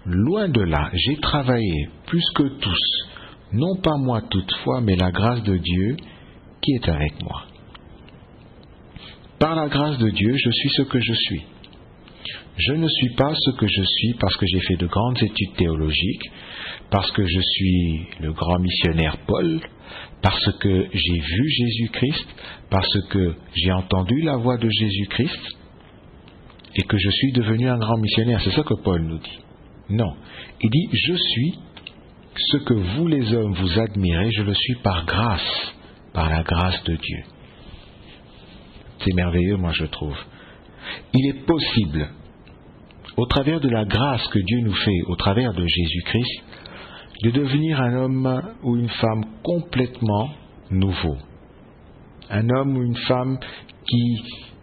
loin de là, j'ai travaillé plus que tous, non pas moi toutefois, mais la grâce de Dieu qui est avec moi. Par la grâce de Dieu, je suis ce que je suis. Je ne suis pas ce que je suis parce que j'ai fait de grandes études théologiques, parce que je suis le grand missionnaire Paul, parce que j'ai vu Jésus-Christ, parce que j'ai entendu la voix de Jésus-Christ, et que je suis devenu un grand missionnaire. C'est ça que Paul nous dit. Non. Il dit, je suis ce que vous les hommes vous admirez, je le suis par grâce, par la grâce de Dieu. C'est merveilleux, moi je trouve. Il est possible, au travers de la grâce que Dieu nous fait, au travers de Jésus-Christ, de devenir un homme ou une femme complètement nouveau. Un homme ou une femme qui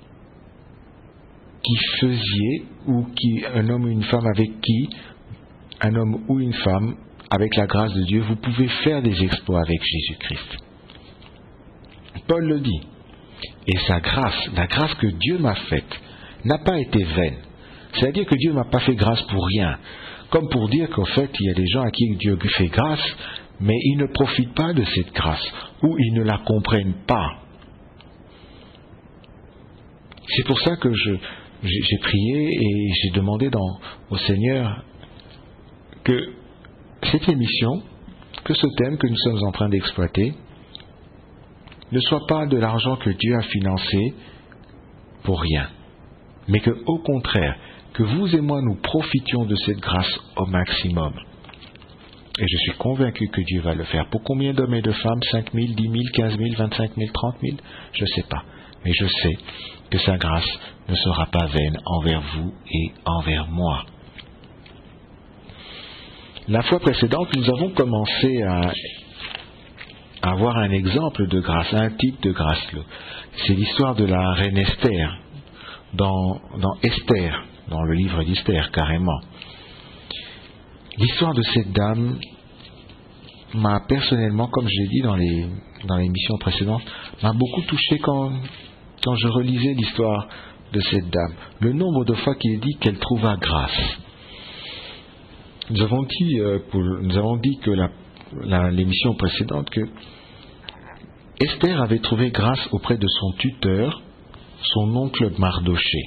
faisiez, un homme ou une femme avec qui, un homme ou une femme, avec la grâce de Dieu, vous pouvez faire des exploits avec Jésus-Christ. Paul le dit. Et sa grâce, la grâce que Dieu m'a faite, n'a pas été vaine. C'est-à-dire que Dieu ne m'a pas fait grâce pour rien. Comme pour dire qu'en fait, il y a des gens à qui Dieu fait grâce, mais ils ne profitent pas de cette grâce, ou ils ne la comprennent pas. C'est pour ça que j'ai prié et j'ai demandé au Seigneur que cette émission, que ce thème que nous sommes en train d'exploiter, ne soit pas de l'argent que Dieu a financé pour rien, mais que, au contraire, que vous et moi nous profitions de cette grâce au maximum. Et je suis convaincu que Dieu va le faire. Pour combien d'hommes et de femmes? 5 000, 10 000, 15 000, 25 000, 30 000? Je ne sais pas. Mais je sais que sa grâce ne sera pas vaine envers vous et envers moi. La fois précédente, nous avons commencé à avoir un exemple de grâce, un type de grâce. C'est l'histoire de la reine Esther, dans Esther, dans le livre d'Esther, carrément. L'histoire de cette dame m'a personnellement, comme je l'ai dit dans l'émission précédente, m'a beaucoup touché quand je relisais l'histoire de cette dame. Le nombre de fois qu'il est dit qu'elle trouva grâce. Nous avons dit que l'émission précédente que Esther avait trouvé grâce auprès de son tuteur, son oncle Mardoché.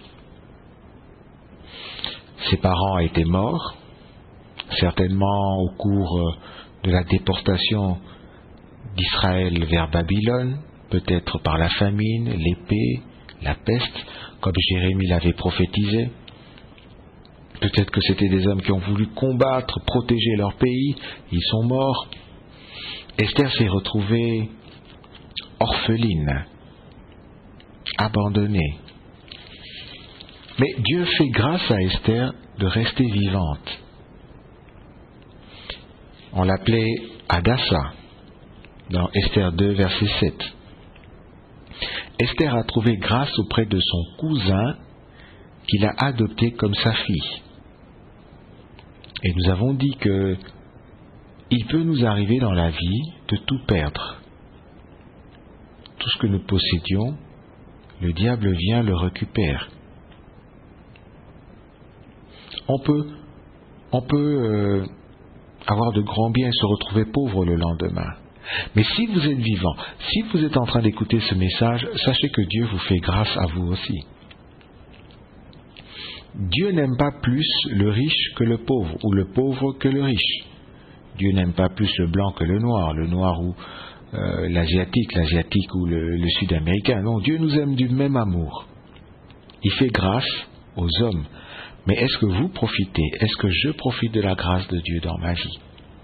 Ses parents étaient morts, certainement au cours de la déportation d'Israël vers Babylone, peut-être par la famine, l'épée, la peste, comme Jérémie l'avait prophétisé. Peut-être que c'était des hommes qui ont voulu combattre, protéger leur pays, ils sont morts. Esther s'est retrouvée orpheline, abandonnée. Mais Dieu fait grâce à Esther de rester vivante. On l'appelait Hadassa, dans Esther 2, verset 7. Esther a trouvé grâce auprès de son cousin qu'il a adopté comme sa fille. Et nous avons dit que il peut nous arriver dans la vie de tout perdre. Tout ce que nous possédions, le diable vient le récupère. On peut avoir de grands biens et se retrouver pauvre le lendemain. Mais si vous êtes vivant, si vous êtes en train d'écouter ce message, sachez que Dieu vous fait grâce à vous aussi. Dieu n'aime pas plus le riche que le pauvre, ou le pauvre que le riche. Dieu n'aime pas plus le blanc que le noir ou l'asiatique ou le sud-américain. Non, Dieu nous aime du même amour. Il fait grâce aux hommes. Mais est-ce que vous profitez? Est-ce que je profite de la grâce de Dieu dans ma vie?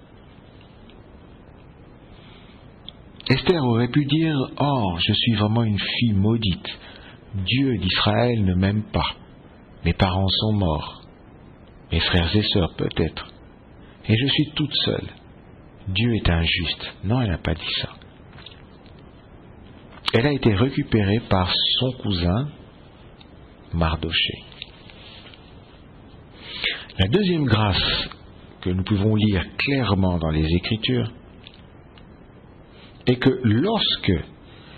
Esther aurait pu dire, « Oh, je suis vraiment une fille maudite. Dieu d'Israël ne m'aime pas. Mes parents sont morts. Mes frères et sœurs peut-être. Et je suis toute seule. Dieu est injuste. » Non, elle n'a pas dit ça. Elle a été récupérée par son cousin, Mardoché. La deuxième grâce que nous pouvons lire clairement dans les Écritures est que lorsque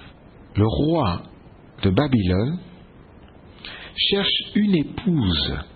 le roi de Babylone cherche une épouse